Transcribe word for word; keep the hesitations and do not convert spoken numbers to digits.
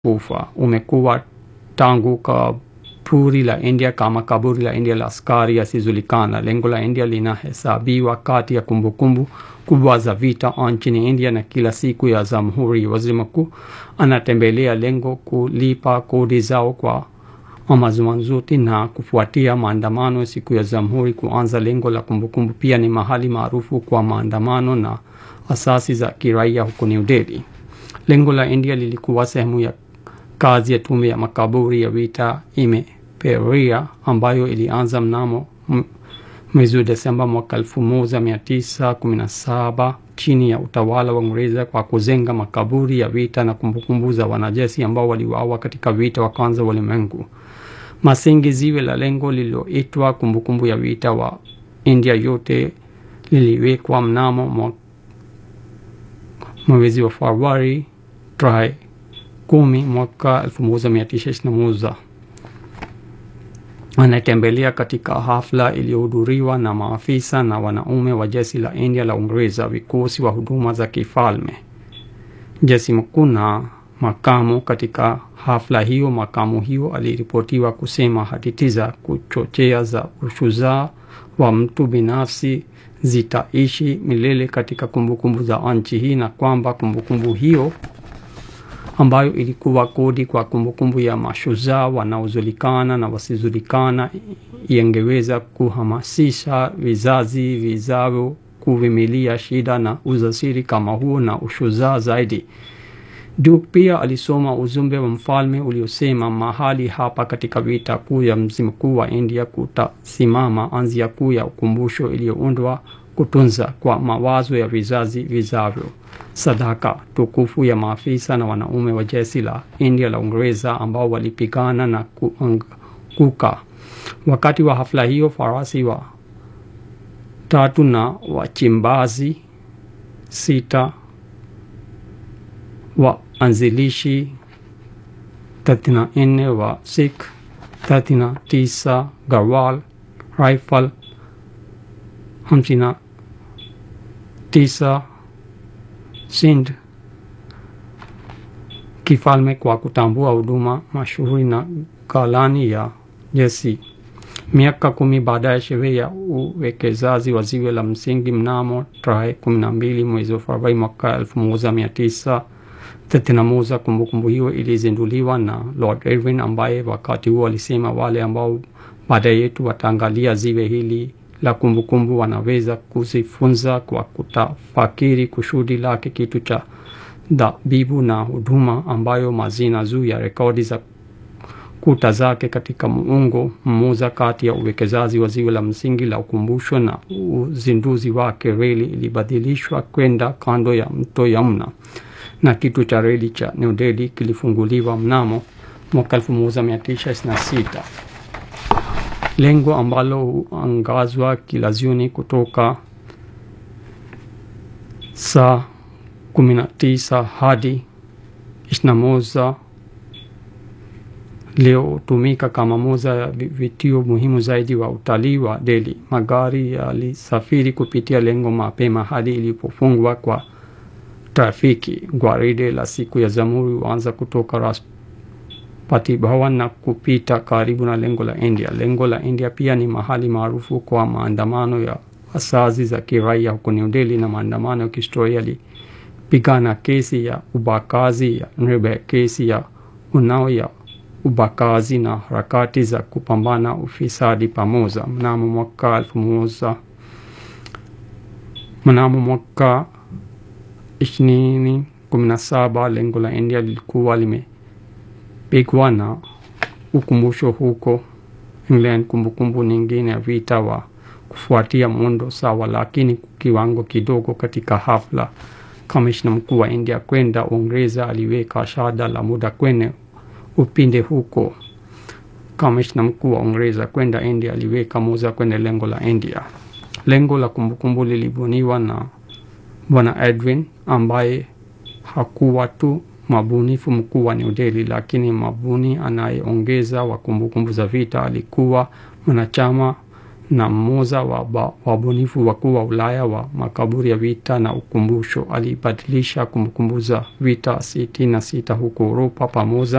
kufa umekuwa tangu kaburi la India kama kaburi la India la askari asijulikana. Lengo la India linahesabiwa kati ya kumbukumbu kubwa za vita nchini India, na kila siku ya Jamhuri waziri mkuu anatembelea lengo kulipa kodi zao kwa Mazungumzo na kufuatia maandamano siku ya Jamhuri kuanza. Lengo la kumbukumbu pia ni mahali maarufu kwa maandamano na asasi za kiraia huko New Delhi. Lengo la India lilikuwa sehemu ya kazi ya tume ya makaburi ya vita Imperia ambayo ilianza mnamo mwezi Desemba mwaka elfu moja mia tisa kumi na saba chini ya utawala wa Uingereza kwa kujenga makaburi ya vita na kumbukumbu za wanajeshi ambao waliuawa katika vita wa kwanza wa ulimwengu. Masingi ziwe la lengo lililoitwa kumbukumbu ya vita wa India yote liliwekwa mnamo mwezi wa Februari tarehe kumi mwaka elfu moja mia tisa ishirini na moja. Anatembelea katika hafla iliyohudhuriwa na maafisa na wanaume wa jeshi la India la Uingereza, vikosi wa huduma za kifalme, jeshi mkuu na makamu. Katika hafla hiyo, makamu hiyo aliripotiwa kusema hadithi za kuchochea za ushujaa wa mtu binafsi zitaishi milele katika kumbukumbu za nchi hii, na kwamba kumbukumbu hiyo ambayo ilikuwa kodi kwa kumbukumbu ya mashujaa wanaojulikana na wasijulikana ingeweza kuhamasisha vizazi vijavyo kuvimilia shida na ujasiri kama huo na ushujaa zaidi. Duke pia alisoma ujumbe wa mfalme uliosema mahali hapa katika vita kuu ya mji mkuu wa India kutasimama anzia kuu ya ukumbusho iliyoundwa kutunza kwa mawazo ya vizazi vijavyo sadaka tukufu ya maafisa na wanaume wa jeshi la India la Uingereza ambao walipigana na kuanguka. Wakati wa hafla hiyo, farasi wa tatu na wachimbazi sita wa anzilishi thelathini na nne wa Sikh, thelathini na tisa Garhwal Rifle, hamsini na tisa Sindh kifalme kwa kutambua huduma mashuhuri na galani ya jeshi. Miaka kumi baadaye, sherehe ya uwekezaji wa ziwe la msingi mnamo tarehe kumi na mbili mwezi wa Februari mwaka elfu moja mia tisa thelathini na moja. Kumbukumbu hiyo ilizinduliwa na Lord Irwin ambaye wakati huo alisema wale ambao baadaye yetu wataangalia ziwe hili la kumbukumbu wanaweza kujifunza kwa kutafakiri kusudi lake kitu cha dhabibu na huduma ambayo mazina juu ya rekodi za kuta zake katika muungo mmoja kati ya uwekezaji wa ziwe la msingi la ukumbusho na uzinduzi wake. Reli ilibadilishwa kwenda kando ya mto Yamuna na kitu cha reli cha New Delhi kilifunguliwa mnamo mwaka elfu moja mia tisa ishirini na sita. Lengo ambalo huangazwa kila jioni kutoka saa kumi na tisa hadi ishirini na moja leo hutumika kama moja ya vituo muhimu zaidi wa utalii wa Delhi. Magari yalisafiri kupitia lengo mapema hadi ilipofungwa kwa trafiki. Gwaride la siku ya Jamhuri huanza kutoka Rashtrapati Bhavan na kupita karibu na lengo la India. Lengo la India pia ni mahali maarufu kwa maandamano ya asasi za kiraia huko New Delhi, na maandamano ya kihistoria yalipigana kesi ya ubakazi ya Nirbhaya, kesi ya Unnao ya ubakazi na harakati za kupambana ufisadi pamoja. Mnamo mwaka elfu moja mnamo mwaka ishirini kumi na saba lengo la India lilikuwa limepigwa na ukumbusho huko England. Kumbukumbu nyingine ya vita wa kufuatia muundo sawa lakini kiwango kidogo. Katika hafla, kamishna mkuu wa India kwenda Uingereza aliweka shada la muda kwenye upinde huko. Kamishna mkuu wa Uingereza kwenda India aliweka moja kwenye lengo la India. Lengo la kumbukumbu lilibuniwa na Bwana Edwin ambaye hakuwa tu mabunifu mkuu wa New Delhi, lakini mabuni anayeongeza wa kumbukumbu za vita. Alikuwa mwanachama na mmoja wa wabunifu wakuu wa Ulaya wa makaburi ya vita na ukumbusho. Alibadilisha kumbukumbu za vita sitini na sita huko Europa pamoja